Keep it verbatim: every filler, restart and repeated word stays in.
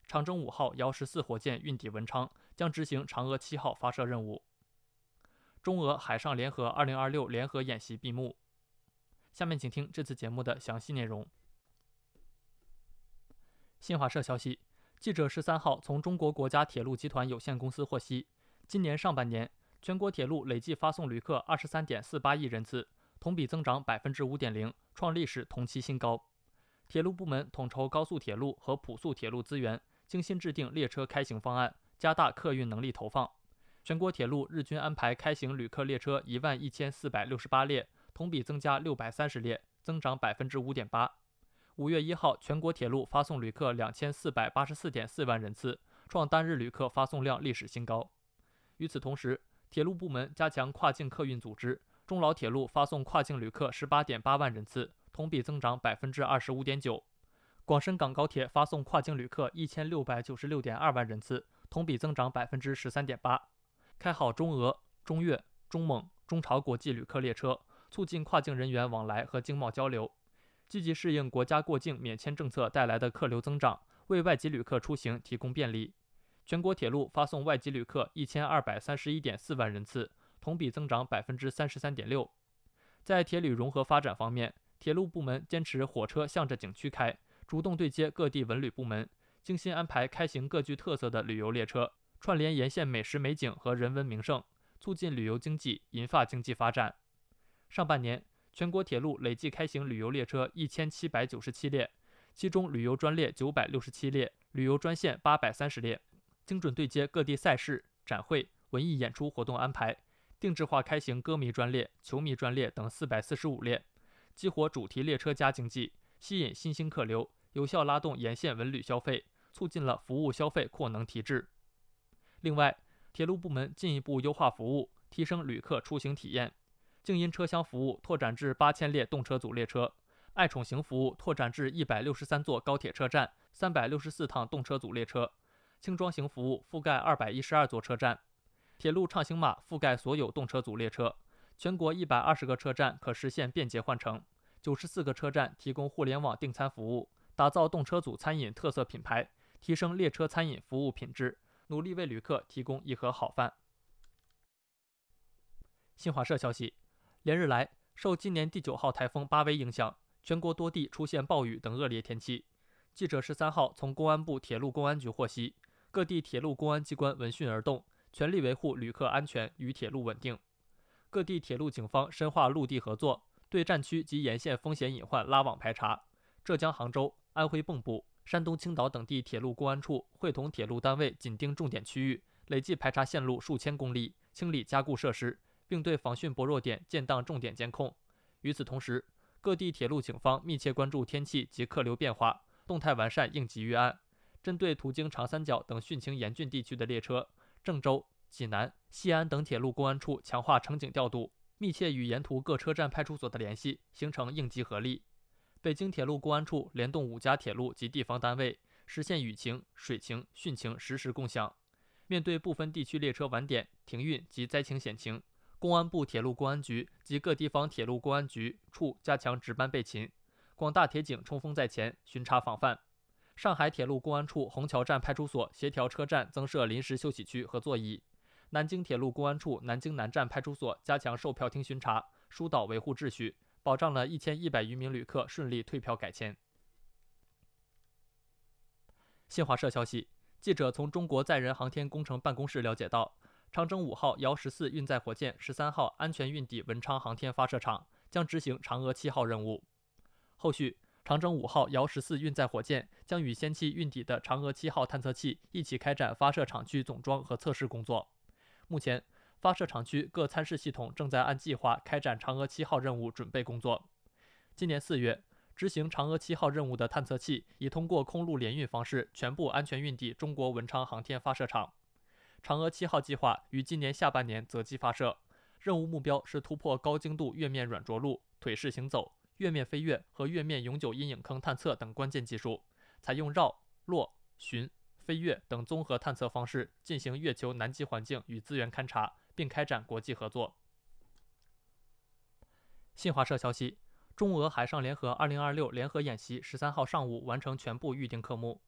长征五号遥十四火箭运抵文昌，将执行嫦娥七号发射任务。中俄海上联合二零二六联合演习闭幕。下面请听这次节目的详细内容。新华社消息，记者十三号从中国国家铁路集团有限公司获悉，今年上半年全国铁路累计发送旅客二十三点四八亿人次，同比增长百分之五点零，创历史同期新高。铁路部门统筹高速铁路和普速铁路资源，精心制定列车开行方案，加大客运能力投放。全国铁路日均安排开行旅客列车一万一千四百六十八列，同比增加六百三十列，增长百分之五点八。五月一号，全国铁路发送旅客两千四百八十四点四万人次，创单日旅客发送量历史新高。与此同时，铁路部门加强跨境客运组织，中老铁路发送跨境旅客十八点八万人次，同比增长百分之二十五点九。广深港高铁发送跨境旅客一千六百九十六点二万人次，同比增长百分之十三点八。开好中俄、中越、中蒙、中朝国际旅客列车，促进跨境人员往来和经贸交流。积极适应国家过境免签政策带来的客流增长，为外籍旅客出行提供便利。全国铁路发送外籍旅客一千二百三十一点四万人次，同比增长百分之三十三点六。在铁旅融合发展方面，铁路部门坚持火车向着景区开，主动对接各地文旅部门，精心安排开行各具特色的旅游列车，串联沿线美食美景和人文名胜，促进旅游经济、银发经济发展。上半年，全国铁路累计开行旅游列车一千七百九十七列，其中旅游专列九百六十七列，旅游专线八百三十列，精准对接各地赛事、展会、文艺演出活动安排，定制化开行歌迷专列、球迷专列等四百四十五列，激活主题列车加经济，吸引新兴客流，有效拉动沿线文旅消费，促进了服务消费扩能提质。另外，铁路部门进一步优化服务，提升旅客出行体验。静音车厢服务拓展至八千列动车组列车，爱宠行服务拓展至一百六十三座高铁车站、三百六十四趟动车组列车，轻装行服务覆盖二百一十二座车站。铁路畅行码覆盖所有动车组列车，全国一百二十个车站可实现便捷换乘，九十四个车站提供互联网订餐服务，打造动车组餐饮特色品牌，提升列车餐饮服务品质，努力为旅客提供一盒好饭。新华社消息，连日来，受今年第九号台风巴威影响，全国多地出现暴雨等恶劣天气。记者十三号从公安部铁路公安局获悉，各地铁路公安机关闻讯而动，全力维护旅客安全与铁路稳定。各地铁路警方深化陆地合作，对战区及沿线风险隐患拉网排查。浙江杭州、安徽蚌埠、山东青岛等地铁路公安处会同铁路单位紧盯重点区域，累计排查线路数千公里，清理加固设施，并对防汛薄弱点建档重点监控。与此同时，各地铁路警方密切关注天气及客流变化，动态完善应急预案。针对途经长三角等汛情严峻地区的列车，郑州、济南、西安等铁路公安处强化乘警调度，密切与沿途各车站派出所的联系，形成应急合力。北京铁路公安处联动五家铁路及地方单位，实现雨情、水情、汛情实时共享。面对部分地区列车晚点、停运及灾情险情，公安部铁路公安局及各地方铁路公安局处加强值班备勤，广大铁警冲锋在前，巡查防范。上海铁路公安处虹桥站派出所协调车站增设临时休息区和座椅。南京铁路公安处南京南站派出所加强售票厅巡查，疏导维护秩序，保障了一千一百余名旅客顺利退票改签。新华社消息，记者从中国载人航天工程办公室了解到，长征五号遥十四运载火箭十三号安全运抵文昌航天发射场，将执行嫦娥七号任务。后续，长征五号遥十四运载火箭将与先期运抵的嫦娥七号探测器一起开展发射场区总装和测试工作。目前，发射场区各参试系统正在按计划开展嫦娥七号任务准备工作。今年四月，执行嫦娥七号任务的探测器已通过空陆联运方式全部安全运抵中国文昌航天发射场。嫦娥七号计划于今年下半年择机发射，任务目标是突破高精度月面软着陆、腿式行走、月面飞跃和月面永久阴影坑探测等关键技术，采用绕、落、巡、飞跃等综合探测方式进行月球南极环境与资源勘察，并开展国际合作。新华社消息，中俄海上联合二零二六联合演习十三号上午完成全部预定科目。